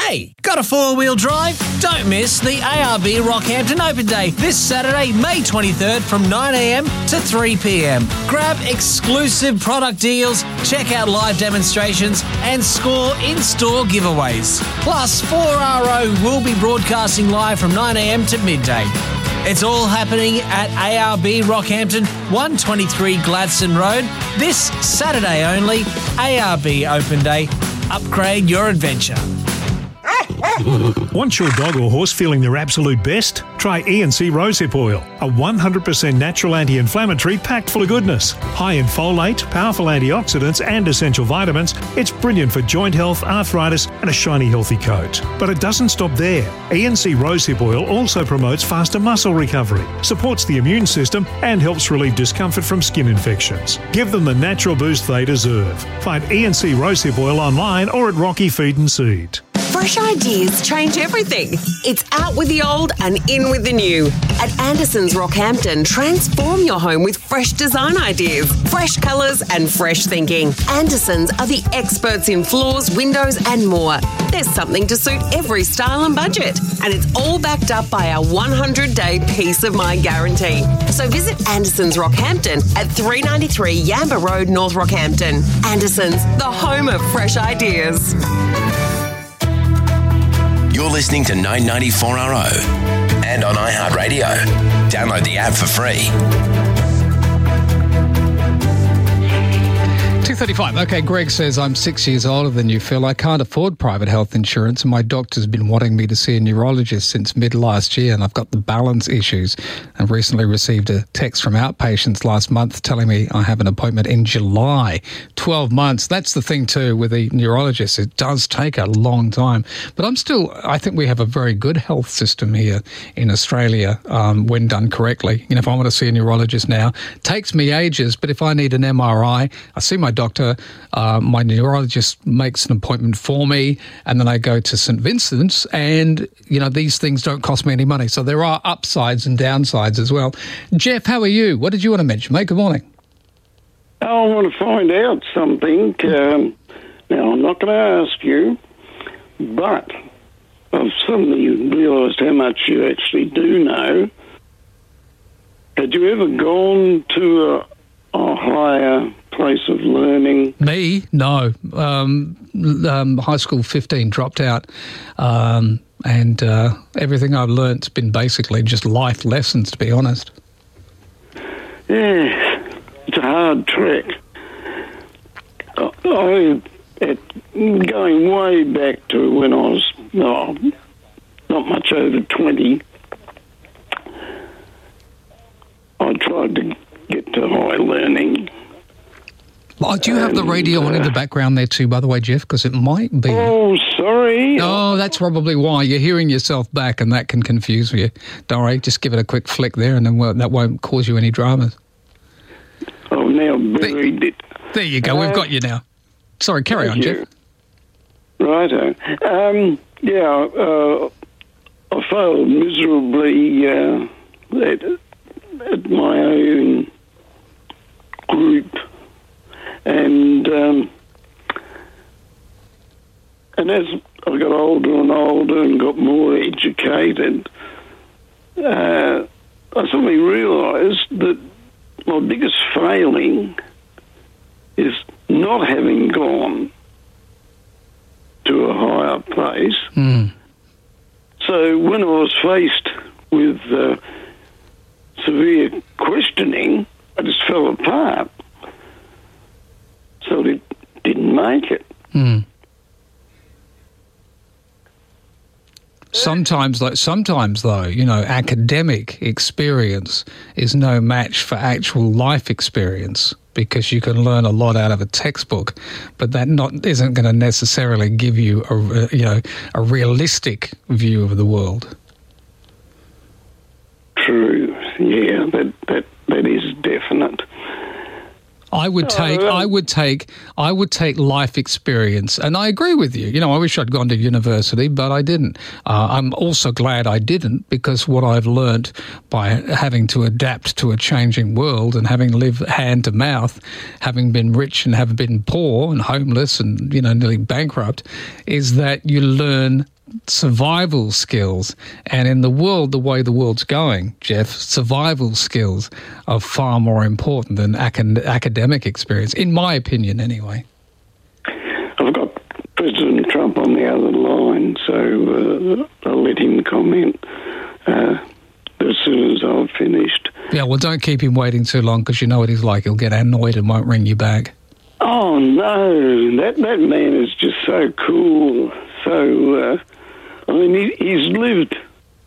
Hey, got a four-wheel drive? Don't miss the ARB Rockhampton Open Day this Saturday, May 23rd from 9am to 3pm. Grab exclusive product deals, check out live demonstrations and score in-store giveaways. Plus, 4RO will be broadcasting live from 9am to midday. It's all happening at ARB Rockhampton, 123 Gladstone Road, this Saturday only. ARB Open Day. Upgrade your adventure. Want your dog or horse feeling their absolute best? Try E&C Rosehip Oil, a 100% natural anti-inflammatory packed full of goodness. High in folate, powerful antioxidants and essential vitamins, it's brilliant for joint health, arthritis and a shiny healthy coat. But it doesn't stop there. E&C Rosehip Oil also promotes faster muscle recovery, supports the immune system and helps relieve discomfort from skin infections. Give them the natural boost they deserve. Find E&C Rosehip Oil online or at Rocky Feed and Seed. Fresh ideas change everything. It's out with the old and in with the new. At Anderson's Rockhampton, transform your home with fresh design ideas, fresh colours and fresh thinking. Anderson's are the experts in floors, windows and more. There's something to suit every style and budget. And it's all backed up by our 100-day peace of mind guarantee. So visit Anderson's Rockhampton at 393 Yamba Road, North Rockhampton. Anderson's, the home of fresh ideas. You're listening to 994RO and on iHeartRadio. Download the app for free. 2:35. Okay, Greg says, I'm 6 years older than you, Phil. I can't afford private health insurance and my doctor's been wanting me to see a neurologist since mid last year and I've got the balance issues and recently received a text from outpatients last month telling me I have an appointment in July. 12 months. That's the thing too with the neurologist. It does take a long time. But I think we have a very good health system here in Australia when done correctly. You know, if I want to see a neurologist now, it takes me ages, but if I need an MRI, I see my doctor, my neurologist makes an appointment for me and then I go to St Vincent's and, you know, these things don't cost me any money. So there are upsides and downsides as well. Jeff, how are you? What did you want to mention, mate? Good morning. I want to find out something. Now, I'm not going to ask you, but I've suddenly realised how much you actually do know. Had you ever gone to a higher place of learning? Me? No. High school 15, dropped out. And everything I've learnt's been basically just life lessons, to be honest. Yeah, it's a hard trek. Going way back to when I was not much over 20, I tried to get to high learning. Oh, do you have the radio on in the background there too, by the way, Jeff? Because it might be. Oh, sorry. Oh, that's probably why. You're hearing yourself back and that can confuse you. Don't worry, just give it a quick flick there and then that won't cause you any dramas. Oh, now buried it. There you go. We've got you now. Sorry, carry on, Jeff. Righto. I failed miserably at my own group. And as I got older and older and got more educated, I suddenly realised that my biggest failing is not having gone to a higher place. Mm. So when I was faced with severe questioning, I just fell apart. So it didn't make it. Mm. Sometimes though, you know, academic experience is no match for actual life experience because you can learn a lot out of a textbook, but that isn't going to necessarily give you a realistic view of the world. True. Yeah, that is definite. I would take life experience, and I agree with you. You know, I wish I'd gone to university, but I didn't. I'm also glad I didn't, because what I've learnt by having to adapt to a changing world and having lived hand to mouth, having been rich and have been poor and homeless and, you know, nearly bankrupt, is that you learn survival skills. And in the world, the way the world's going, Jeff, survival skills are far more important than academic experience, in my opinion anyway. I've got President Trump on the other line, so I'll let him comment as soon as I've finished. Yeah, well, don't keep him waiting too long, because you know what he's like. He'll get annoyed and won't ring you back. Oh, no, that man is just so cool. So, I mean, he's lived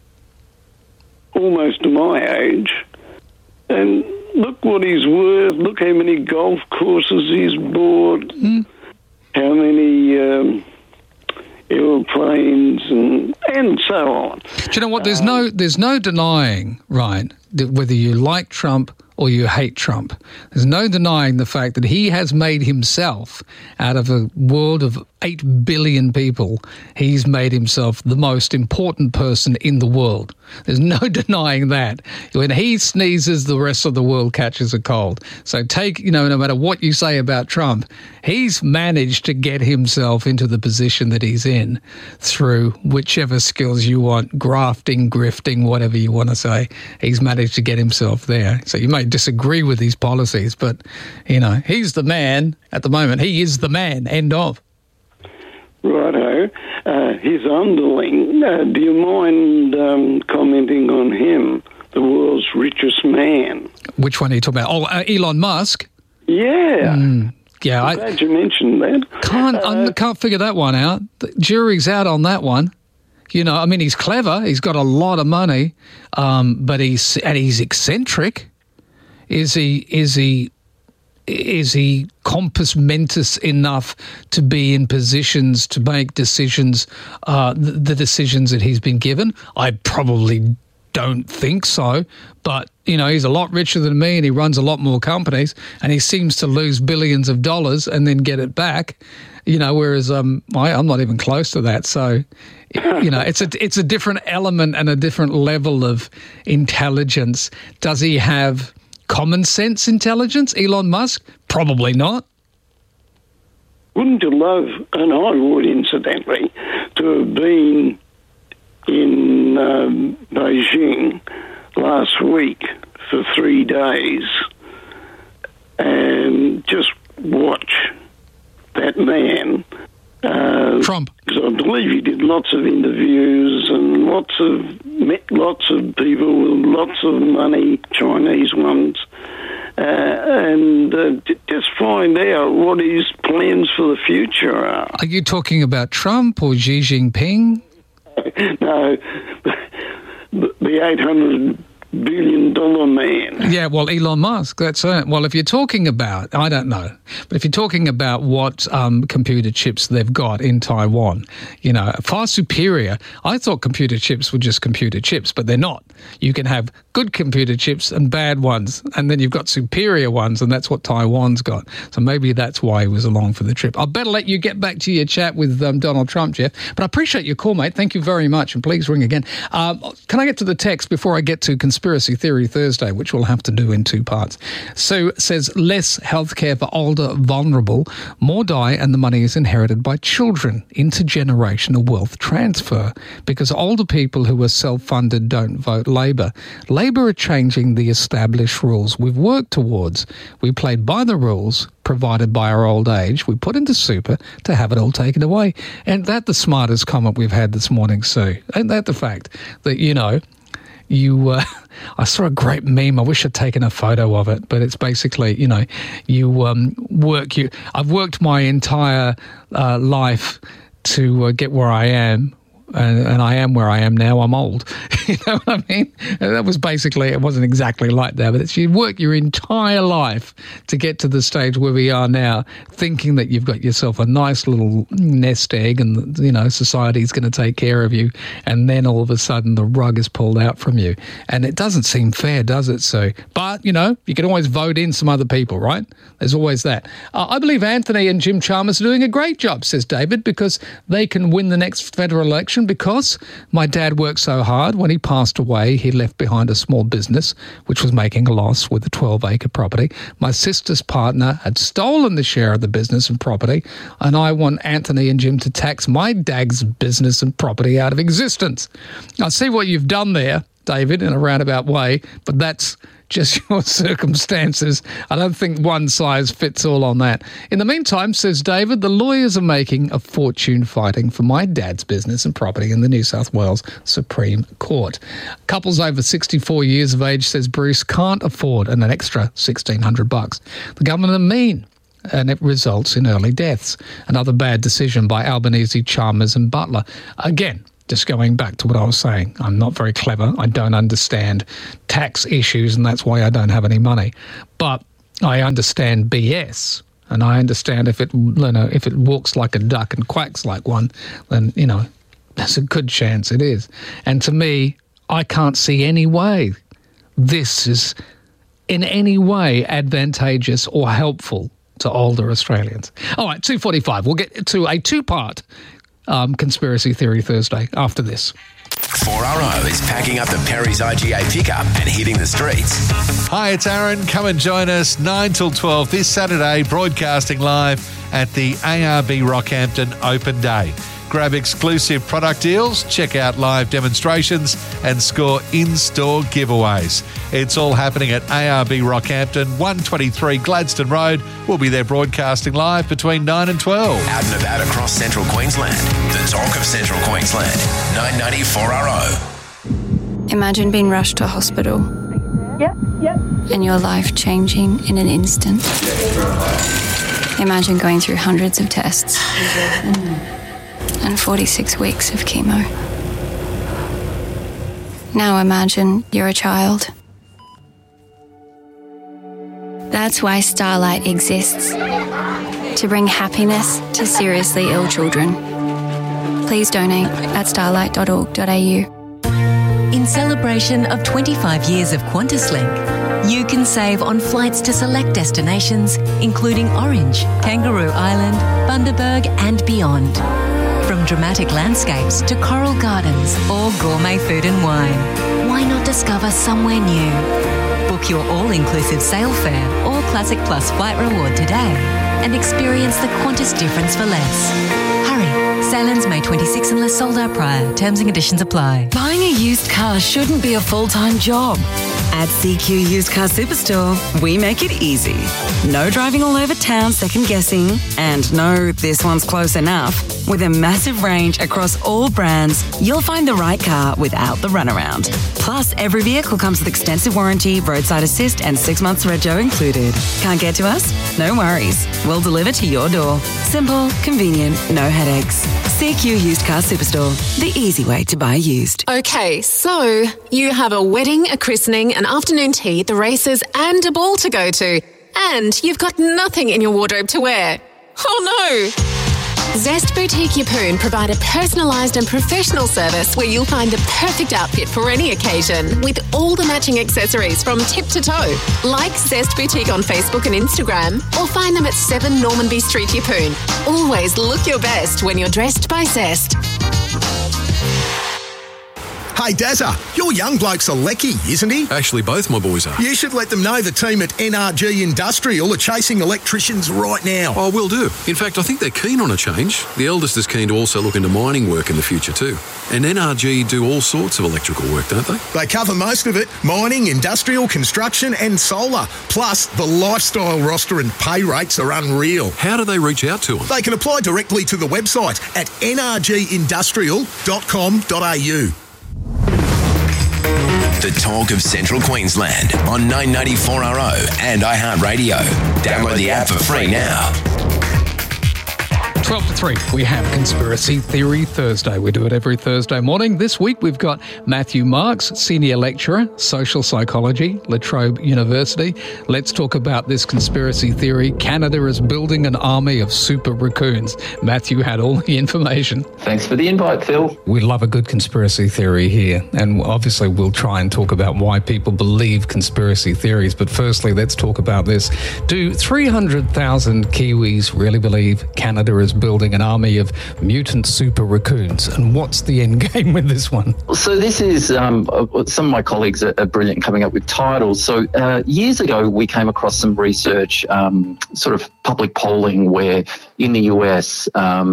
almost to my age, and look what he's worth. Look how many golf courses he's bought, how many airplanes and so on. Do you know what? There's no denying, right, that whether you like Trump or you hate Trump, there's no denying the fact that he has made himself, out of a world of 8 billion people, he's made himself the most important person in the world. There's no denying that. When he sneezes, the rest of the world catches a cold. So no matter what you say about Trump, he's managed to get himself into the position that he's in through whichever skills you want, grafting, grifting, whatever you want to say. He's managed to get himself there. So you may disagree with these policies, but, he's the man at the moment. He is the man, end of. Righto. His underling, do you mind commenting on him, the world's richest man? Which one are you talking about? Oh, Elon Musk? Yeah. Yeah. I'm glad you mentioned that. I can't figure that one out. The jury's out on that one. He's clever. He's got a lot of money, but he's eccentric. Is he compos mentis enough to be in positions to make decisions, the decisions that he's been given? I probably don't think so, but, he's a lot richer than me and he runs a lot more companies and he seems to lose billions of dollars and then get it back, whereas I'm not even close to that. So, it's a different element and a different level of intelligence. Does he have common sense intelligence, Elon Musk? Probably not. Wouldn't you love, and I would incidentally, to have been in Beijing last week for 3 days and just watch that man. Trump. Because I believe he did lots of interviews and met lots of people with lots of money, Chinese ones, and just find out what his plans for the future are. Are you talking about Trump or Xi Jinping? No, the $800 billion man. Yeah, well, Elon Musk, that's it. Well, if you're talking about, I don't know, but if you're talking about what computer chips they've got in Taiwan, far superior. I thought computer chips were just computer chips, but they're not. You can have good computer chips and bad ones, and then you've got superior ones, and that's what Taiwan's got. So maybe that's why he was along for the trip. I better let you get back to your chat with Donald Trump, Jeff, but I appreciate your call, mate. Thank you very much, and please ring again. Can I get to the text before I get to Conspiracy Theory Thursday, which we'll have to do in 2 parts? Sue says, less healthcare for older, vulnerable, more die, and the money is inherited by children. Intergenerational wealth transfer, because older people who are self-funded don't vote Labor. Labor are changing the established rules we've worked towards. We played by the rules provided by our old age. We put into super to have it all taken away. And that's the smartest comment we've had this morning, Sue. Ain't that the fact that, I saw a great meme. I wish I'd taken a photo of it, but it's basically, I've worked my entire life to get where I am. And I am where I am now. I'm old. You know what I mean? That was basically, it wasn't exactly like that, but it's you work your entire life to get to the stage where we are now, thinking that you've got yourself a nice little nest egg and, society's going to take care of you. And then all of a sudden the rug is pulled out from you. And it doesn't seem fair, does it? So, but, you can always vote in some other people, right? There's always that. I believe Anthony and Jim Chalmers are doing a great job, says David, because they can win the next federal election because my dad worked so hard. When he he passed away, he left behind a small business, which was making a loss with a 12-acre property. My sister's partner had stolen the share of the business and property, and I want Anthony and Jim to tax my dad's business and property out of existence. I see what you've done there, David, in a roundabout way, but that's just your circumstances. I don't think one size fits all on that. In the meantime, says David, the lawyers are making a fortune fighting for my dad's business and property in the New South Wales Supreme Court. Couples over 64 years of age, says Bruce, can't afford an extra $1,600. The government are mean, and it results in early deaths. Another bad decision by Albanese, Chalmers and Butler. Again, just going back to what I was saying, I'm not very clever. I don't understand tax issues, and that's why I don't have any money. But I understand BS, and I understand if it walks like a duck and quacks like one, then, there's a good chance it is. And to me, I can't see any way this is in any way advantageous or helpful to older Australians. All right, 2:45. We'll get to a two-part Conspiracy Theory Thursday after this. 4RO is packing up the Perry's IGA pickup and hitting the streets. Hi, it's Aaron. Come and join us 9 till 12 this Saturday, broadcasting live at the ARB Rockhampton Open Day. Grab exclusive product deals, check out live demonstrations and score in-store giveaways. It's all happening at ARB Rockhampton, 123 Gladstone Road. We'll be there broadcasting live between 9 and 12. Out and about across Central Queensland. The talk of Central Queensland. 990 4RO. Imagine being rushed to hospital. Yep. And your life changing in an instant. Imagine going through hundreds of tests. And 46 weeks of chemo. Now imagine you're a child. That's why Starlight exists. To bring happiness to seriously ill children. Please donate at starlight.org.au. In celebration of 25 years of QantasLink, you can save on flights to select destinations, including Orange, Kangaroo Island, Bundaberg and beyond. From dramatic landscapes to coral gardens or gourmet food and wine, why not discover somewhere new? Book your all-inclusive sail fare or Classic Plus flight reward today and experience the Qantas difference for less. Hurry, sail-ins May 26 unless sold out prior. Terms and conditions apply. Buying a used car shouldn't be a full-time job. At CQ Used Car Superstore, we make it easy. No driving all over town second-guessing, and no, this one's close enough. With a massive range across all brands, you'll find the right car without the runaround. Plus, every vehicle comes with extensive warranty, roadside assist, and 6 months rego included. Can't get to us? No worries. We'll deliver to your door. Simple, convenient, no headaches. CQ Used Car Superstore, the easy way to buy used. Okay, so you have a wedding, a christening, an afternoon tea, the races, and a ball to go to. And you've got nothing in your wardrobe to wear. Oh no! Zest Boutique Yeppoon provide a personalised and professional service where you'll find the perfect outfit for any occasion with all the matching accessories from tip to toe. Like Zest Boutique on Facebook and Instagram or find them at 7 Normanby Street, Yeppoon. Always look your best when you're dressed by Zest. Hey, Dazza, your young bloke's a lecky, isn't he? Actually, both my boys are. You should let them know the team at NRG Industrial are chasing electricians right now. Oh, will do. In fact, I think they're keen on a change. The eldest is keen to also look into mining work in the future too. And NRG do all sorts of electrical work, don't they? They cover most of it. Mining, industrial, construction and solar. Plus, the lifestyle roster and pay rates are unreal. How do they reach out to them? They can apply directly to the website at nrgindustrial.com.au. The talk of Central Queensland on 994RO and iHeartRadio. Download the app for free now. 12 to 3, we have Conspiracy Theory Thursday. We do it every Thursday morning. This week we've got Matthew Marks, Senior Lecturer, Social Psychology, La Trobe University. Let's talk about this conspiracy theory. Canada is building an army of super raccoons. Matthew had all the information. Thanks for the invite, Phil. We love a good conspiracy theory here, and obviously we'll try and talk about why people believe conspiracy theories. But firstly, let's talk about this. Do 300,000 Kiwis really believe Canada is building an army of mutant super raccoons. And what's the end game with this one? So this is, some of my colleagues are brilliant coming up with titles. So years ago, we came across some research, sort of public polling, where in the US,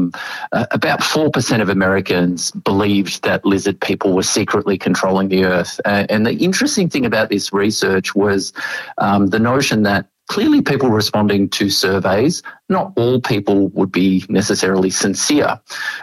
about 4% of Americans believed that lizard people were secretly controlling the earth. And the interesting thing about this research was the notion that clearly people responding to surveys, not all people would be necessarily sincere.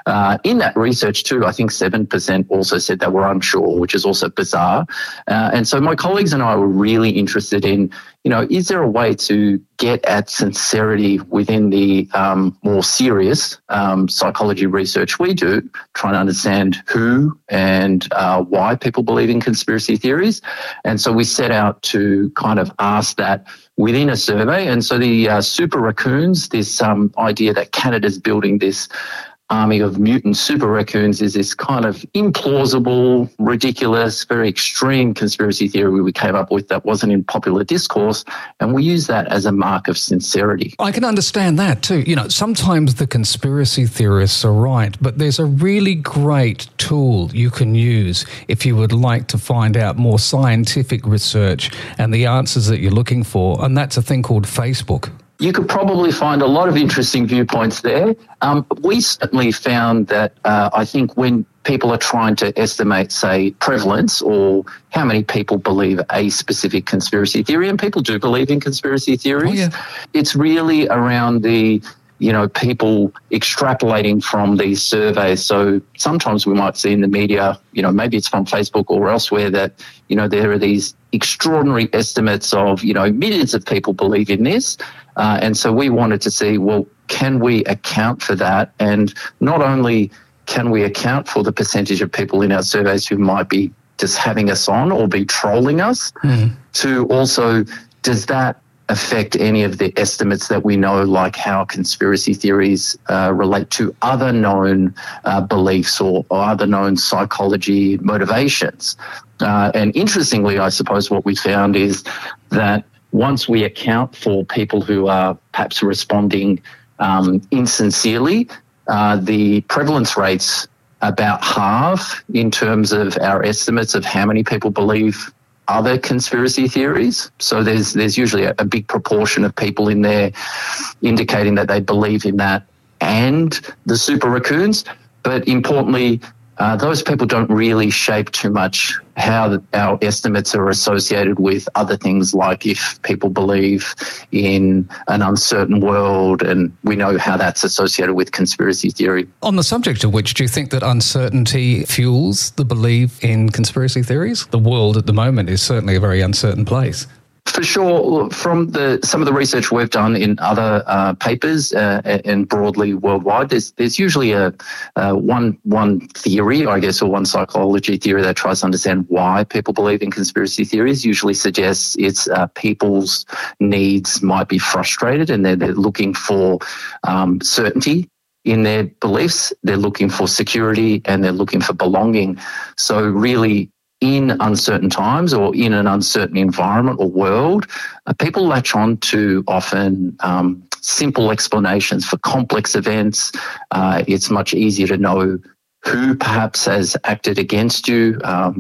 In that research too, I think 7% also said they were unsure, which is also bizarre. And so my colleagues and I were really interested in, is there a way to get at sincerity within the more serious psychology research we do, trying to understand who and why people believe in conspiracy theories. And so we set out to kind of ask that within a survey. And so the super raccoons, this idea that Canada's building this army of mutant super raccoons, is this kind of implausible, ridiculous, very extreme conspiracy theory we came up with that wasn't in popular discourse, and we use that as a mark of sincerity. I can understand that too. Sometimes the conspiracy theorists are right, but there's a really great tool you can use if you would like to find out more scientific research and the answers that you're looking for, and that's a thing called Facebook. You could probably find a lot of interesting viewpoints there. We certainly found that I think when people are trying to estimate, say, prevalence or how many people believe a specific conspiracy theory, and people do believe in conspiracy theories, it's really around the people extrapolating from these surveys. So sometimes we might see in the media, maybe it's from Facebook or elsewhere, that, there are these extraordinary estimates of, millions of people believe in this. And so we wanted to see, well, can we account for that? And not only can we account for the percentage of people in our surveys who might be just having us on or be trolling us, to also, does that affect any of the estimates that we know, like how conspiracy theories relate to other known beliefs or other known psychology motivations. And interestingly, I suppose what we found is that once we account for people who are perhaps responding insincerely, the prevalence rates about halve in terms of our estimates of how many people believe other conspiracy theories. So there's usually a big proportion of people in there indicating that they believe in that and the super raccoons. But importantly, those people don't really shape too much how our estimates are associated with other things, like if people believe in an uncertain world, and we know how that's associated with conspiracy theory. On the subject of which, do you think that uncertainty fuels the belief in conspiracy theories? The world at the moment is certainly a very uncertain place. For sure. From some of the research we've done in other papers and broadly worldwide, there's usually one theory, I guess, or one psychology theory that tries to understand why people believe in conspiracy theories. Usually suggests it's people's needs might be frustrated and they're looking for certainty in their beliefs. They're looking for security and they're looking for belonging. So really, in uncertain times or in an uncertain environment or world, people latch on to often simple explanations for complex events. It's much easier to know who perhaps has acted against you.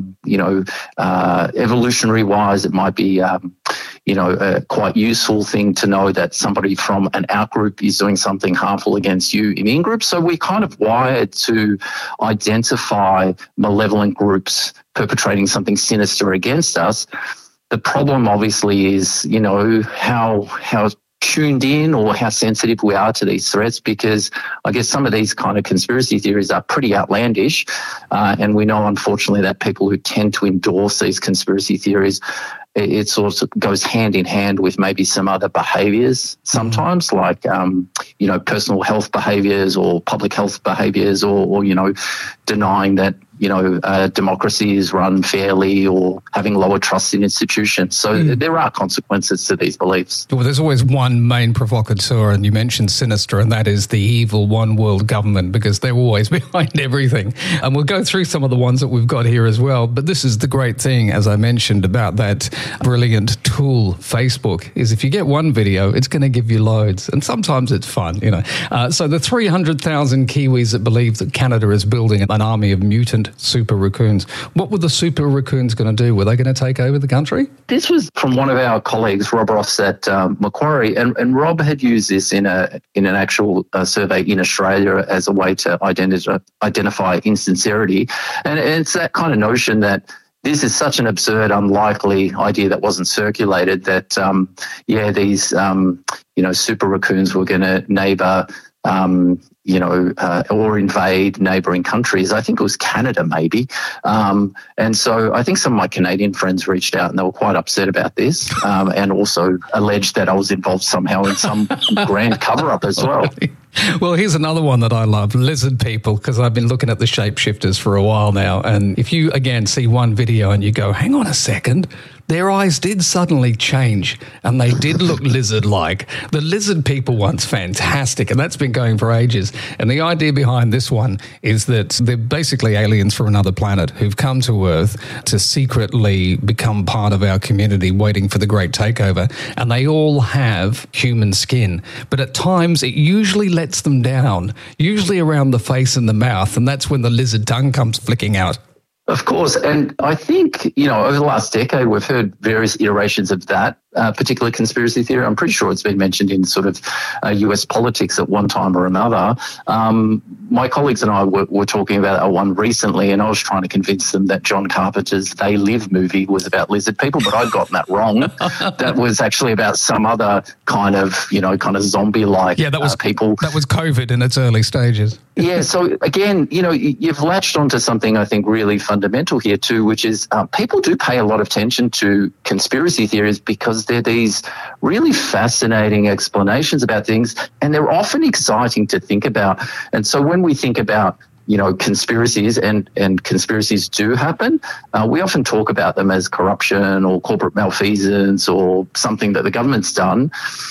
Evolutionary-wise, it might be, a quite useful thing to know that somebody from an out-group is doing something harmful against you in in-group. So we're kind of wired to identify malevolent groups perpetrating something sinister against us. The problem, obviously, is, how tuned in or how sensitive we are to these threats, because I guess some of these kind of conspiracy theories are pretty outlandish. And we know, unfortunately, that people who tend to endorse these conspiracy theories, it sort of goes hand in hand with maybe some other behaviours sometimes, like, personal health behaviours or public health behaviours or denying that, democracy is run fairly or having lower trust in institutions. So there are consequences to these beliefs. Well, there's always one main provocateur, and you mentioned sinister, and that is the evil one world government, because they're always behind everything. And we'll go through some of the ones that we've got here as well. But this is the great thing, as I mentioned, about that brilliant tool, Facebook, is if you get one video, it's going to give you loads. And sometimes it's fun, So the 300,000 Kiwis that believe that Canada is building an army of mutant super raccoons. What were the super raccoons going to do? Were they going to take over the country? This was from one of our colleagues, Rob Ross at Macquarie, and Rob had used this in an actual survey in Australia as a way to identify insincerity. And it's that kind of notion that this is such an absurd, unlikely idea that wasn't circulated that, these, super raccoons were going to neighbour, or invade neighbouring countries. I think it was Canada, maybe. And so I think some of my Canadian friends reached out and they were quite upset about this, and also alleged that I was involved somehow in some grand cover-up as well. Well, here's another one that I love, lizard people, because I've been looking at the shapeshifters for a while now. And if you, again, see one video and you go, hang on a second, their eyes did suddenly change and they did look lizard-like. The lizard people one's fantastic, and that's been going for ages. And the idea behind this one is that they're basically aliens from another planet who've come to Earth to secretly become part of our community, waiting for the great takeover. And they all have human skin. But at times, it usually lets them down, usually around the face and the mouth, and that's when the lizard tongue comes flicking out. Of course. And I think, over the last decade, we've heard various iterations of that particular conspiracy theory. I'm pretty sure it's been mentioned in sort of US politics at one time or another. My colleagues and I were talking about one recently, and I was trying to convince them that John Carpenter's They Live movie was about lizard people, but I'd gotten that wrong. That was actually about some other kind of zombie-like people. That was COVID in its early stages. Yeah, so again, you've latched onto something I think really fundamental here too, which is people do pay a lot of attention to conspiracy theories because they're these really fascinating explanations about things, and they're often exciting to think about. And so when we think about conspiracies, and conspiracies do happen, we often talk about them as corruption or corporate malfeasance or something that the government's done.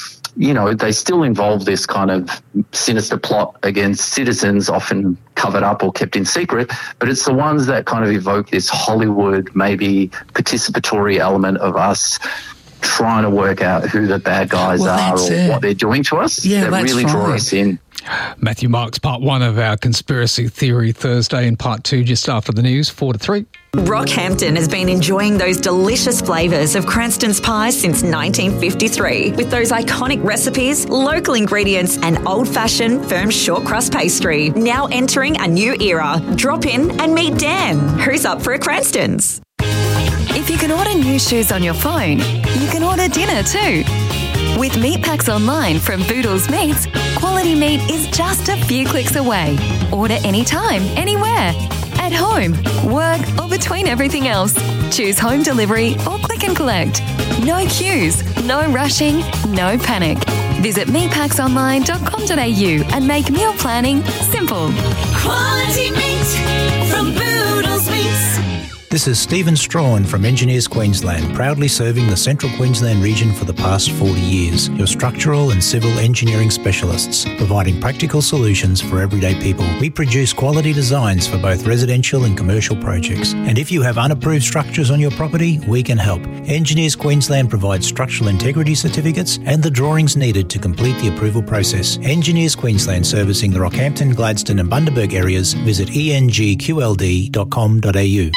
They still involve this kind of sinister plot against citizens, often covered up or kept in secret, but it's the ones that kind of evoke this Hollywood, maybe participatory element of us trying to work out who the bad guys are or what they're doing to us. Yeah, that really draw us in. Matthew Marks, part 1 of our Conspiracy Theory Thursday, and part 2 just after the news, 4 to 3. Rockhampton has been enjoying those delicious flavours of Cranston's pies since 1953. With those iconic recipes, local ingredients and old-fashioned firm short crust pastry. Now entering a new era. Drop in and meet Dan, who's up for a Cranston's. If you can order new shoes on your phone, you can order dinner too. With meat packs online from Boodles Meats, quality meat is just a few clicks away. Order anytime, anywhere. At home, work, or between everything else. Choose home delivery or click and collect. No queues, no rushing, no panic. Visit meatpacksonline.com.au and make meal planning simple. Quality meat from Boodles Meats. This is Stephen Strawn from Engineers Queensland, proudly serving the Central Queensland region for the past 40 years. Your structural and civil engineering specialists, providing practical solutions for everyday people. We produce quality designs for both residential and commercial projects. And if you have unapproved structures on your property, we can help. Engineers Queensland provides structural integrity certificates and the drawings needed to complete the approval process. Engineers Queensland, servicing the Rockhampton, Gladstone and Bundaberg areas. Visit engqld.com.au.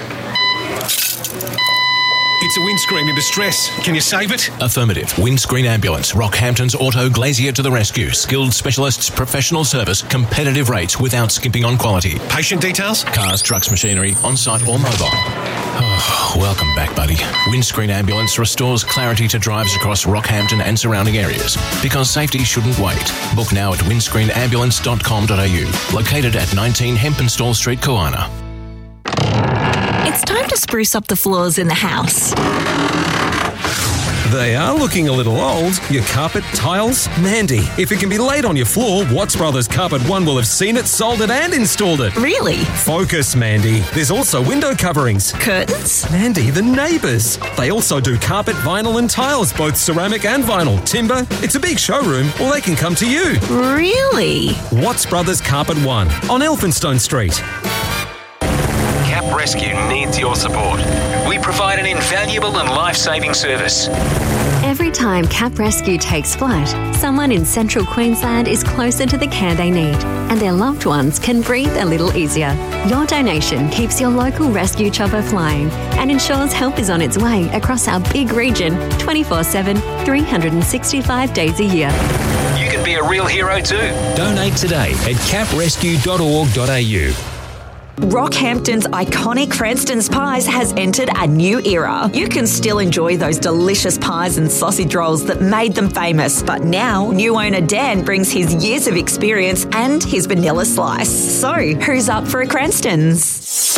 It's a windscreen in distress. Can you save it? Affirmative. Windscreen Ambulance. Rockhampton's Auto Glazier to the rescue. Skilled specialists, professional service, competitive rates without skimping on quality. Patient details? Cars, trucks, machinery, on-site or mobile. Oh, welcome back, buddy. Windscreen Ambulance restores clarity to drives across Rockhampton and surrounding areas. Because safety shouldn't wait. Book now at windscreenambulance.com.au. Located at 19 Hempenstall Street, Koana. It's time to spruce up the floors in the house. They are looking a little old. Your carpet, tiles? Mandy, if it can be laid on your floor, Watts Brothers Carpet One will have seen it, sold it and installed it. Really? Focus, Mandy. There's also window coverings. Curtains? Mandy, the neighbours. They also do carpet, vinyl and tiles, both ceramic and vinyl. Timber. It's a big showroom, or they can come to you. Really? Watts Brothers Carpet One on Elphinstone Street. Cap Rescue needs your support. We provide an invaluable and life-saving service. Every time Cap Rescue takes flight, someone in central Queensland is closer to the care they need, and their loved ones can breathe a little easier. Your donation keeps your local rescue chopper flying and ensures help is on its way across our big region 24/7, 365 days a year. You can be a real hero too. Donate today at caprescue.org.au. Rockhampton's iconic Cranston's Pies has entered a new era. You can still enjoy those delicious pies and sausage rolls that made them famous, but now new owner Dan brings his years of experience and his vanilla slice. So, who's up for a Cranston's?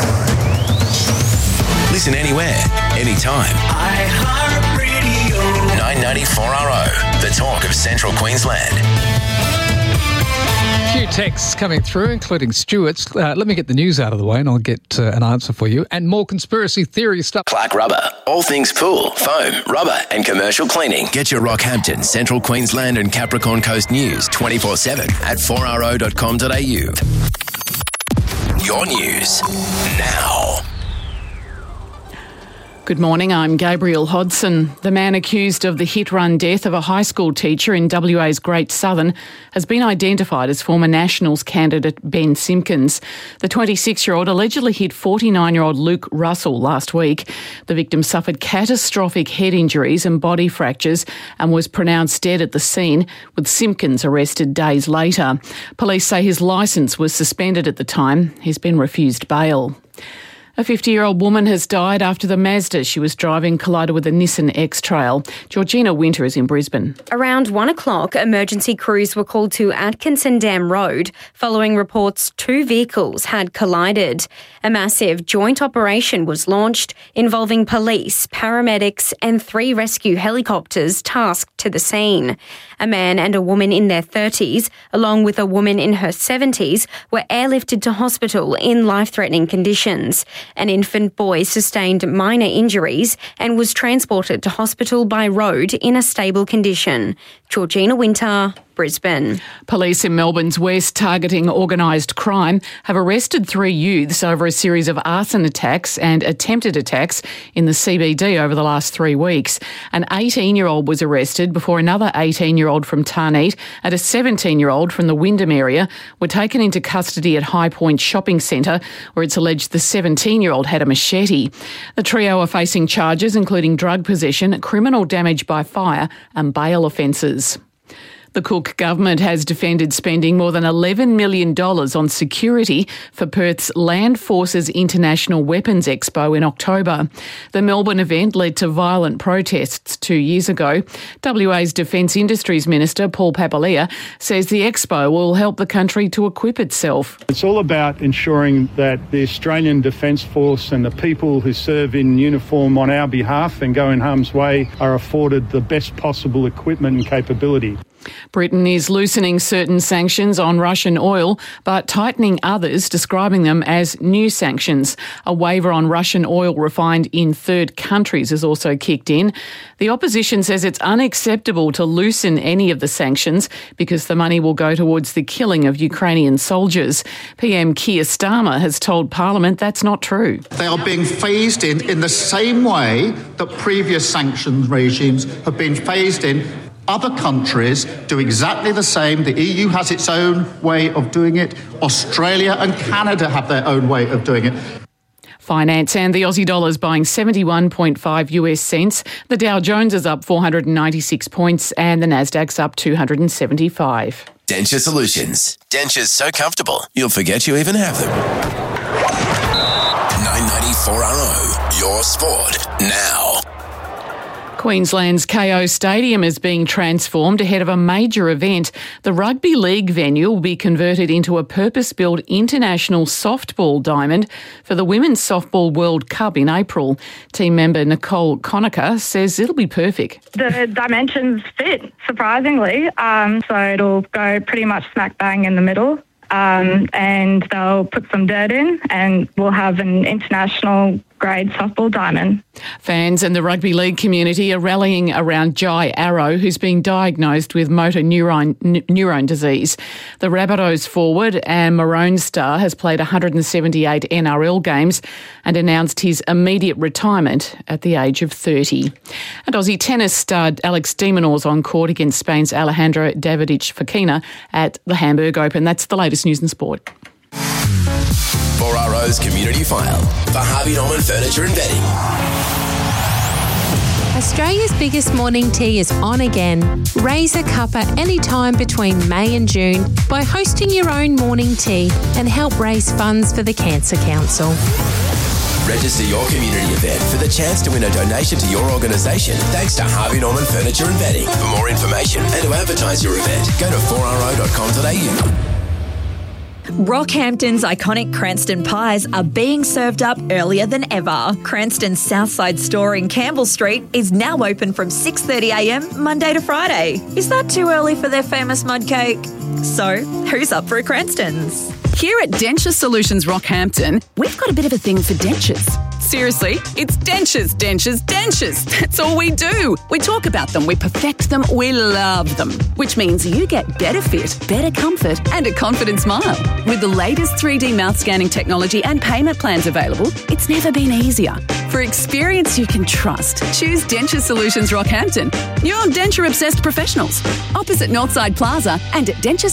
Listen anywhere, anytime. iHeartRadio. 994RO, the talk of Central Queensland. A few texts coming through, including Stuart's. Let me get the news out of the way and I'll get an answer for you. And more conspiracy theory stuff. Clark Rubber, all things pool, foam, rubber and commercial cleaning. Get your Rockhampton, Central Queensland and Capricorn Coast news 24/7 at 4ro.com.au. Your news now. Good morning, I'm Gabrielle Hodson. The man accused of the hit-run death of a high school teacher in WA's Great Southern has been identified as former Nationals candidate Ben Simpkins. The 26-year-old allegedly hit 49-year-old Luke Russell last week. The victim suffered catastrophic head injuries and body fractures and was pronounced dead at the scene, with Simpkins arrested days later. Police say his licence was suspended at the time. He's been refused bail. A 50-year-old woman has died after the Mazda she was driving collided with a Nissan X-Trail. Georgina Winter is in Brisbane. Around 1 o'clock, emergency crews were called to Atkinson Dam Road following reports 2 vehicles had collided. A massive joint operation was launched involving police, paramedics and 3 rescue helicopters tasked to the scene. A man and a woman in their 30s, along with a woman in her 70s, were airlifted to hospital in life-threatening conditions. An infant boy sustained minor injuries and was transported to hospital by road in a stable condition. Georgina Winter, Brisbane. Police in Melbourne's West, targeting organised crime, have arrested 3 youths over a series of arson attacks and attempted attacks in the CBD over the last 3 weeks. An 18-year-old was arrested before another 18-year-old from Tarneet and a 17-year-old from the Wyndham area were taken into custody at High Point Shopping Centre, where it's alleged the 17-year-old had a machete. The trio are facing charges including drug possession, criminal damage by fire and bail offences. The Cook government has defended spending more than $11 million on security for Perth's Land Forces International Weapons Expo in October. The Melbourne event led to violent protests 2 years ago. WA's Defence Industries Minister, Paul Papalia, says the expo will help the country to equip itself. It's all about ensuring that the Australian Defence Force and the people who serve in uniform on our behalf and go in harm's way are afforded the best possible equipment and capability. Britain is loosening certain sanctions on Russian oil, but tightening others, describing them as new sanctions. A waiver on Russian oil refined in third countries has also kicked in. The opposition says it's unacceptable to loosen any of the sanctions because the money will go towards the killing of Ukrainian soldiers. PM Keir Starmer has told Parliament that's not true. They are being phased in the same way that previous sanctions regimes have been phased in. Other countries do exactly the same. The EU has its own way of doing it. Australia and Canada have their own way of doing it. Finance and the Aussie dollar is buying 71.5 US cents. The Dow Jones is up 496 points and the Nasdaq's up 275. Denture Solutions. Dentures so comfortable, you'll forget you even have them. 994RO, your sport now. Queensland's KO Stadium is being transformed ahead of a major event. The Rugby League venue will be converted into a purpose-built international softball diamond for the Women's Softball World Cup in April. Team member Nicole Conacher says it'll be perfect. The dimensions fit, surprisingly. So it'll go pretty much smack bang in the middle. And they'll put some dirt in and we'll have an international grade softball diamond. Fans and the rugby league community are rallying around Jai Arrow, who's been diagnosed with motor neurone disease. The Rabbitohs forward and Maroon star has played 178 NRL games and announced his immediate retirement at the age of 30. And Aussie tennis star Alex de Minaur's on court against Spain's Alejandro Davidovich Fokina at the Hamburg Open. That's the latest news and sport. 4RO's Community File for Harvey Norman Furniture and Bedding. Australia's biggest morning tea is on again. Raise a cuppa anytime between May and June by hosting your own morning tea and help raise funds for the Cancer Council. Register your community event for the chance to win a donation to your organisation thanks to Harvey Norman Furniture and Bedding. For more information and to advertise your event, go to 4ro.com.au. Rockhampton's iconic Cranston pies are being served up earlier than ever. Cranston's Southside store in Campbell Street is now open from 6:30am Monday to Friday. Is that too early for their famous mud cake? So, who's up for a Cranston's? Here at Denture Solutions Rockhampton, we've got a bit of a thing for dentures. Seriously, it's dentures, dentures, dentures. That's all we do. We talk about them, we perfect them, we love them. Which means you get better fit, better comfort, and a confident smile. With the latest 3D mouth scanning technology and payment plans available, it's never been easier. For experience you can trust, choose Denture Solutions Rockhampton. You're denture-obsessed professionals. Opposite Northside Plaza and at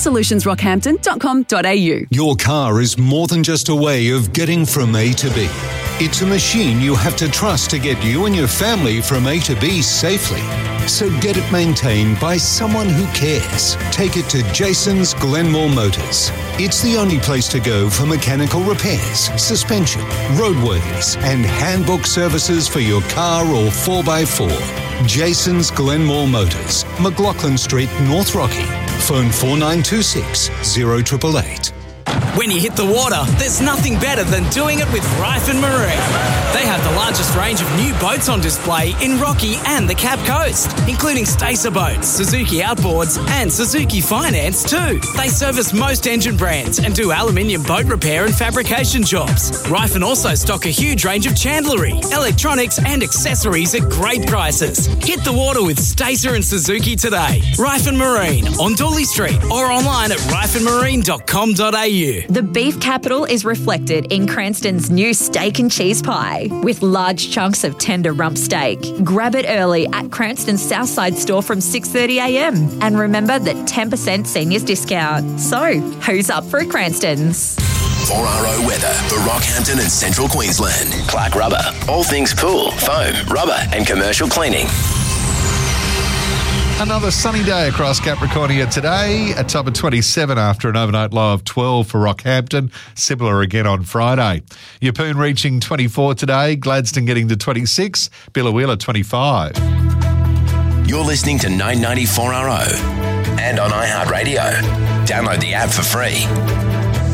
denturesolutions.rockhampton.com.au. Your car is more than just a way of getting from A to B. It's a machine you have to trust to get you and your family from A to B safely. So get it maintained by someone who cares. Take it to Jason's Glenmore Motors. It's the only place to go for mechanical repairs, suspension, roadworthiness, and handbook services for your car or 4x4. Jason's Glenmore Motors, McLaughlin Street, North Rocky. Phone 4926 0888. When you hit the water, there's nothing better than doing it with Ryford Marine. They have the largest range of new boats on display in Rocky and the Cap Coast, including Stacer boats, Suzuki Outboards and Suzuki Finance too. They service most engine brands and do aluminium boat repair and fabrication jobs. Ryford also stock a huge range of chandlery, electronics and accessories at great prices. Hit the water with Stacer and Suzuki today. Ryford Marine on Dooley Street or online at ryfordmarine.com.au. The beef capital is reflected in Cranston's new steak and cheese pie with large chunks of tender rump steak. Grab it early at Cranston's Southside store from 6:30am and remember that 10% seniors discount. So, who's up for a Cranston's? 4RO weather for Rockhampton and Central Queensland. Clark Rubber, all things pool, foam, rubber and commercial cleaning. Another sunny day across Capricornia today, a top of 27 after an overnight low of 12 for Rockhampton. Similar again on Friday. Yeppoon reaching 24 today, Gladstone getting to 26, Biloela 25. You're listening to 994RO and on iHeartRadio. Download the app for free.